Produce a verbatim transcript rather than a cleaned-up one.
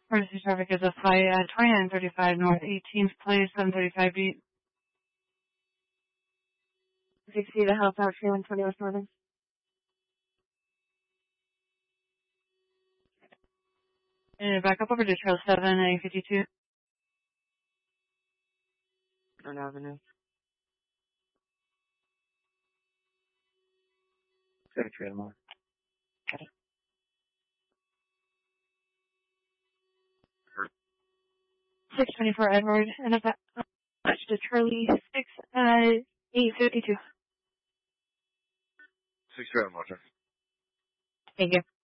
Emergency traffic is a flight at twenty-nine thirty-five North eighteenth Place, seven thirty-five beat. sixty to help out, three one twenty West Northern. And back up over to Trail seven, A fifty-two. North Avenue. Seven trail more. Got it. six twenty-four Edward, and up that to Charlie six, uh, eight fifty-two. Six trail more, sir. Thank you.